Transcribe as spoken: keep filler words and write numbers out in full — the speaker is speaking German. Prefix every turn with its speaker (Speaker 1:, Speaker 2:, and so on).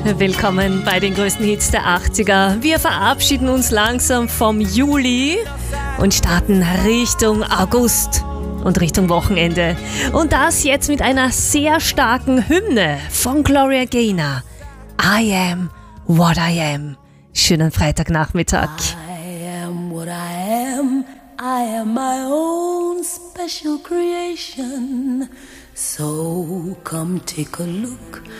Speaker 1: Willkommen bei den größten Hits der achtziger. Wir verabschieden uns langsam vom Juli und starten Richtung August und Richtung Wochenende. Und das jetzt mit einer sehr starken Hymne von Gloria Gaynor. I am what I am. Schönen Freitagnachmittag.
Speaker 2: I am what I am. I am my own special creation. So come take a look